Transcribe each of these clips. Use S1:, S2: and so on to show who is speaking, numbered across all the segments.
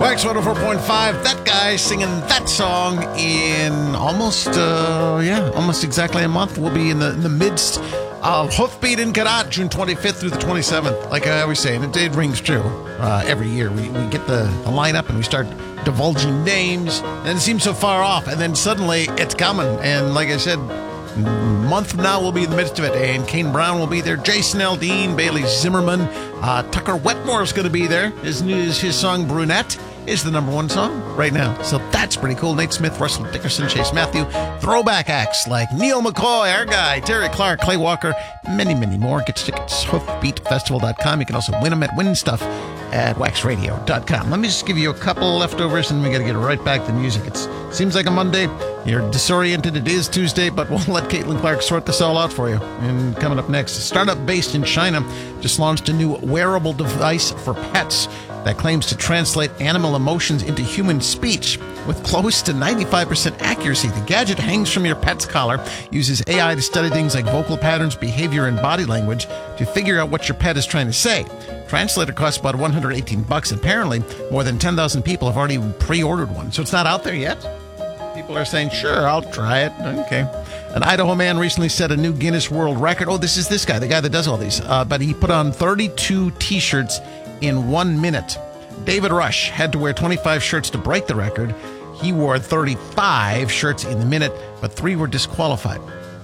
S1: Wax 104.5. That guy singing that song in almost exactly a month. We'll be in the midst of Hoofbeat in Karat, June 25th through the 27th. Like I always say, and it rings true every year. We get the lineup and we start divulging names, and it seems so far off, and then suddenly it's coming. And like I said, a month from now, we'll be in the midst of it, and Kane Brown will be there, Jason Aldean, Bailey Zimmerman, Tucker Wetmore is going to be there. His song Brunette is the number one song right now, so that's pretty cool. Nate Smith, Russell Dickerson, Chase Matthew, throwback acts like Neil McCoy, our guy, Terry Clark, Clay Walker, many, many more. Get your tickets, hoofbeatfestival.com. You can also win them at Win Stuff at waxradio.com. Let me just give you a couple leftovers, and we got to get right back to music. It seems like a Monday. You're disoriented. It is Tuesday, but we'll let Caitlin Clark sort this all out for you. And coming up next, a startup based in China just launched a new wearable device for pets that claims to translate animal emotions into human speech with close to 95% accuracy. The gadget hangs from your pet's collar, uses AI to study things like vocal patterns, behavior, and body language to figure out what your pet is trying to say. Translator costs about $118. Apparently, more than 10,000 people have already pre-ordered one. So it's not out there yet. People are saying, sure, I'll try it. Okay. An Idaho man recently set a new Guinness World Record. Oh, this is this guy, the guy that does all these. But he put on 32 T-shirts in 1 minute. David Rush had to wear 25 shirts to break the record. He wore 35 shirts in the minute, but 3 were disqualified.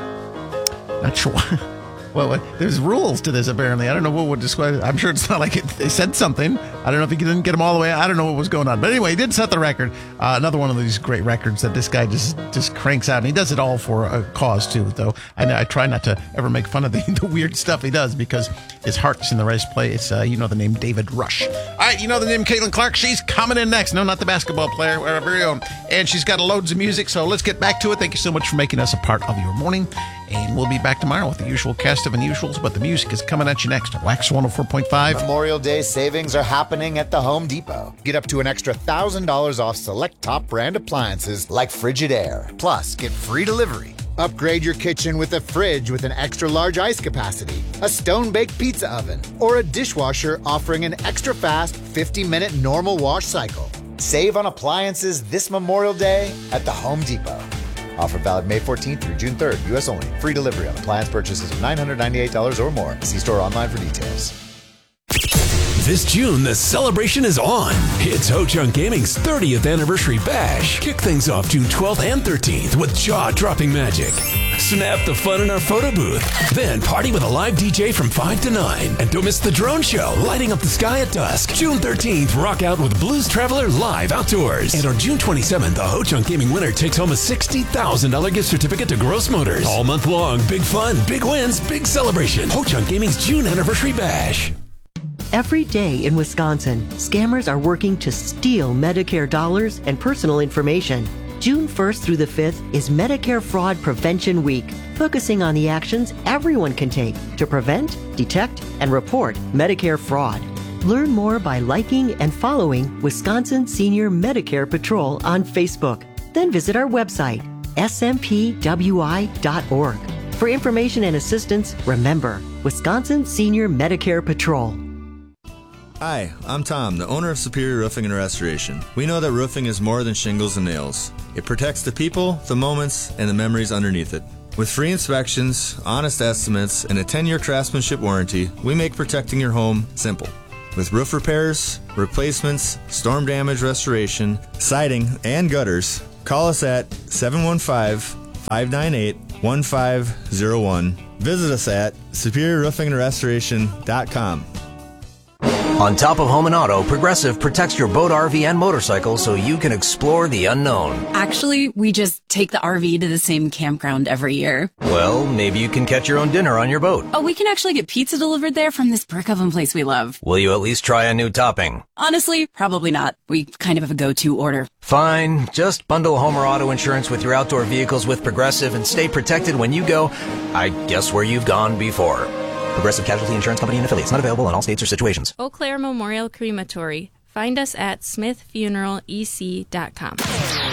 S1: Not sure why. Well, there's rules to this, apparently. I don't know what would describe it. I'm sure it's not like they said something. I don't know if he didn't get them all the way. I don't know what was going on. But anyway, he did set the record. Another one of these great records that this guy just cranks out. And he does it all for a cause, too, though. I try not to ever make fun of the weird stuff he does because his heart's in the right place. You know the name David Rush. All right, you know the name Caitlin Clark. She's coming in next. No, not the basketball player. Our very own. And she's got loads of music, so let's get back to it. Thank you so much for making us a part of your morning. And we'll be back tomorrow with the usual cast of unusuals, but the music is coming at you next. Wax 104.5.
S2: Memorial Day savings are happening at the Home Depot. Get up to an extra $1,000 off select top brand appliances like Frigidaire. Plus, get free delivery. Upgrade your kitchen with a fridge with an extra large ice capacity, a stone-baked pizza oven, or a dishwasher offering an extra fast 50-minute normal wash cycle. Save on appliances this Memorial Day at the Home Depot. Offer valid May 14th through June 3rd. U.S. only. Free delivery on appliance purchases of $998 or more. See store online for details.
S3: This June, the celebration is on. It's Ho-Chunk Gaming's 30th anniversary bash. Kick things off June 12th and 13th with jaw-dropping magic. Snap the fun in our photo booth. Then party with a live DJ from 5 to 9. And don't miss the drone show, lighting up the sky at dusk. June 13th, rock out with Blues Traveler live outdoors. And on June 27th, the Ho-Chunk Gaming winner takes home a $60,000 gift certificate to Gross Motors. All month long, big fun, big wins, big celebration. Ho-Chunk Gaming's June anniversary bash.
S4: Every day in Wisconsin, scammers are working to steal Medicare dollars and personal information. June 1st through the 5th is Medicare Fraud Prevention Week, focusing on the actions everyone can take to prevent, detect, and report Medicare fraud. Learn more by liking and following Wisconsin Senior Medicare Patrol on Facebook. Then visit our website, smpwi.org. For information and assistance, remember, Wisconsin Senior Medicare Patrol.
S5: Hi, I'm Tom, the owner of Superior Roofing and Restoration. We know that roofing is more than shingles and nails. It protects the people, the moments, and the memories underneath it. With free inspections, honest estimates, and a 10-year craftsmanship warranty, we make protecting your home simple. With roof repairs, replacements, storm damage restoration, siding, and gutters, call us at 715-598-1501. Visit us at superiorroofingandrestoration.com.
S6: On top of home and auto, Progressive protects your boat, RV, and motorcycle so you can explore the unknown.
S7: Actually, we just take the RV to the same campground every year.
S6: Well, maybe you can catch your own dinner on your boat.
S7: Oh, we can actually get pizza delivered there from this brick oven place we love.
S6: Will you at least try a new topping?
S7: Honestly, probably not. We kind of have a go-to order.
S6: Fine. Just bundle home or auto insurance with your outdoor vehicles with Progressive and stay protected when you go, I guess, where you've gone before. Progressive Casualty Insurance Company and Affiliates. Not available in all states or situations.
S8: Eau Claire Memorial Crematory. Find us at smithfuneralec.com.